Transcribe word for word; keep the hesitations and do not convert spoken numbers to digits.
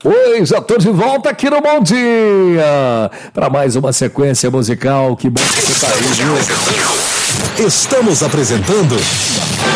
Oi, já tô de volta aqui no Bom Dia para mais uma sequência musical. Que bom que você tá aí, viu? Estamos apresentando